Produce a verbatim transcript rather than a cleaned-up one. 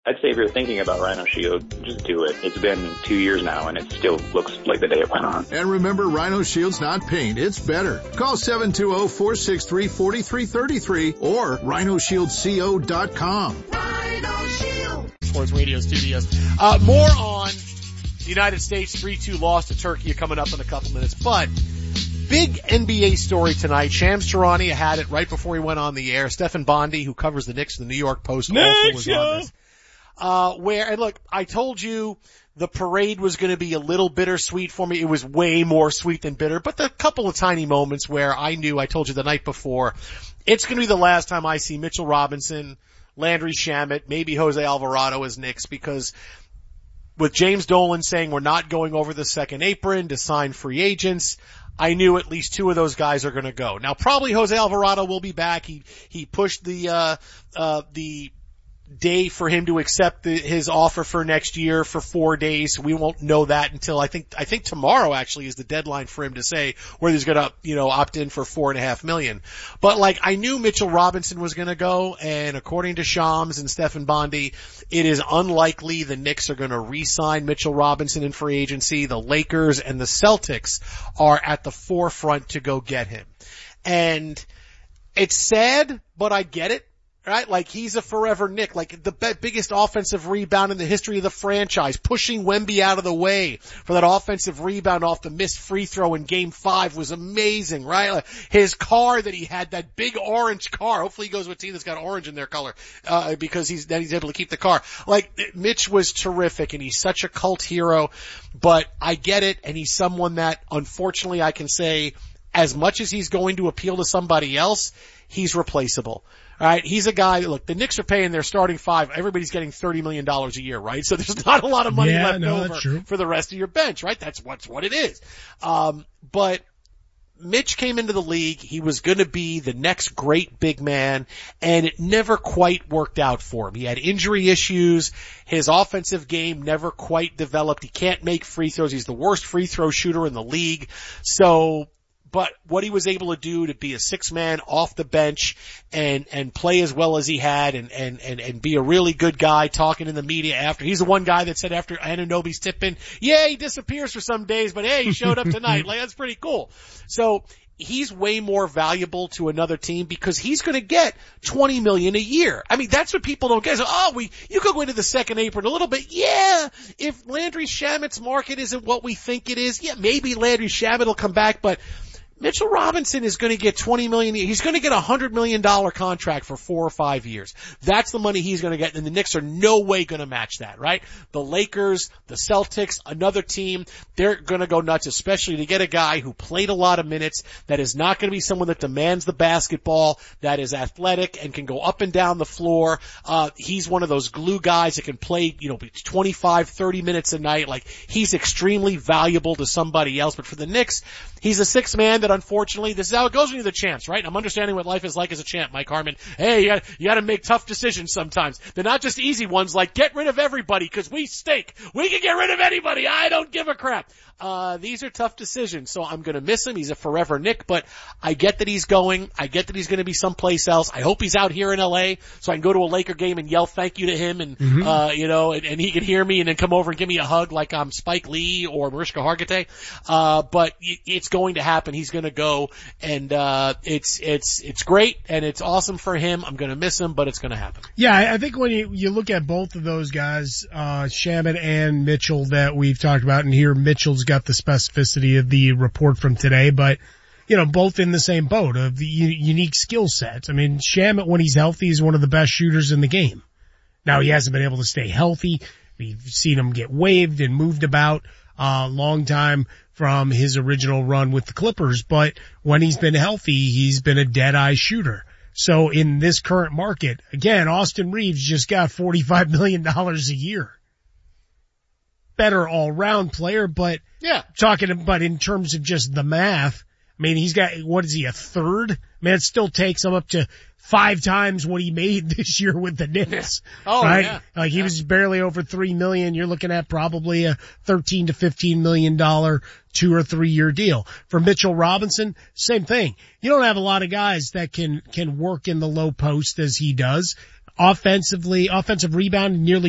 I'd say if you're thinking about Rhino Shield, just do it. It's been two years now, and it still looks like the day it went on. And remember, Rhino Shield's not paint, it's better. Call seven two zero, four six three, four three three three or rhino shield co dot com. Rhino Shield. Sports Radio Studios. Uh, more on the United States three two loss to Turkey coming up in a couple minutes, but big N B A story tonight. Shams Charania had it right before he went on the air. Stephen Bondy, who covers the Knicks in the New York Post, also was on this. Uh, where, and look, I told you the parade was going to be a little bittersweet for me. It was way more sweet than bitter, but the couple of tiny moments where I knew, I told you the night before, it's going to be the last time I see Mitchell Robinson, Landry Shamet, maybe Jose Alvarado as Knicks, because with James Dolan saying we're not going over the second apron to sign free agents, I knew at least two of those guys are going to go. Now, probably Jose Alvarado will be back. He, he pushed the, uh, uh, the, day for him to accept the, his offer for next year for four days. We won't know that until I think, I think tomorrow actually is the deadline for him to say whether he's gonna, you know, opt in for four and a half million. But like, I knew Mitchell Robinson was gonna go, and according to Shams and Stephen Bondy, it is unlikely the Knicks are gonna re-sign Mitchell Robinson in free agency. The Lakers and the Celtics are at the forefront to go get him. And it's sad, but I get it. Right? Like, he's a forever Knick, like the be- biggest offensive rebound in the history of the franchise, pushing Wemby out of the way for that offensive rebound off the missed free throw in game five was amazing, right? Like, his car that he had, that big orange car, hopefully he goes with a team that's got orange in their color, uh, because he's, then he's able to keep the car. Like, Mitch was terrific, and he's such a cult hero, but I get it, and he's someone that, unfortunately, I can say, as much as he's going to appeal to somebody else, he's replaceable. All right, he's a guy, look, the Knicks are paying their starting five. Everybody's getting thirty million dollars a year, right? So there's not a lot of money yeah, left no, over for the rest of your bench, right? That's what's what it is. Um, but Mitch came into the league. He was going to be the next great big man, and it never quite worked out for him. He had injury issues. His offensive game never quite developed. He can't make free throws. He's the worst free throw shooter in the league. So, but what he was able to do to be a six man off the bench and, and play as well as he had and, and, and, and be a really good guy talking in the media after. He's the one guy that said after Anunoby's tip in, yeah, he disappears for some days, but hey, he showed up tonight. Like, that's pretty cool. So he's way more valuable to another team because he's going to get twenty million a year. I mean, that's what people don't get. So, oh, we, you could go into the second apron a little bit. Yeah. If Landry Shamet's market isn't what we think it is, yeah, maybe Landry Shamet will come back, but Mitchell Robinson is going to get twenty million dollars. He's going to get a one hundred million dollars contract for four or five years. That's the money he's going to get, and the Knicks are no way going to match that, right? The Lakers, the Celtics, another team, they're going to go nuts, especially to get a guy who played a lot of minutes, that is not going to be someone that demands the basketball, that is athletic and can go up and down the floor. Uh, he's one of those glue guys that can play, you know, twenty-five, thirty minutes a night. Like, he's extremely valuable to somebody else. But for the Knicks, he's a six man that, unfortunately, this is how it goes when you're the champs, right? I'm understanding what life is like as a champ, Mike Harmon. Hey, you gotta, you gotta make tough decisions sometimes. They're not just easy ones like get rid of everybody because we stink. We can get rid of anybody. I don't give a crap. Uh, these are tough decisions, so I'm gonna miss him. He's a forever Knick, but I get that he's going. I get that he's gonna be someplace else. I hope he's out here in L A so I can go to a Laker game and yell thank you to him and, mm-hmm. uh, you know, and, and he can hear me and then come over and give me a hug like I'm Spike Lee or Mariska Hargitay. Uh, but it's going to happen. He's gonna go, and, uh, it's, it's, it's great and it's awesome for him. I'm gonna miss him, but it's gonna happen. Yeah, I think when you, you look at both of those guys, uh, Shamet and Mitchell that we've talked about, and here Mitchell's got the specificity of the report from today, but, you know, both in the same boat of the u- unique skill sets. I mean, Shamet, when he's healthy, is one of the best shooters in the game. Now, he hasn't been able to stay healthy. We've seen him get waived and moved about a uh, long time from his original run with the Clippers, but when he's been healthy, he's been a dead-eye shooter. So in this current market, again, Austin Reeves just got forty-five million dollars a year. Better all-round player, but yeah, talking about in terms of just the math, I mean, he's got, what is he, a third? I mean, it still takes him up to five times what he made this year with the Knicks. Oh, right? yeah. Like, he yeah. was barely over three million. You're looking at probably a thirteen to fifteen million dollars two or three year deal. For Mitchell Robinson, same thing. You don't have a lot of guys that can, can work in the low post as he does. Offensively, offensive rebound, nearly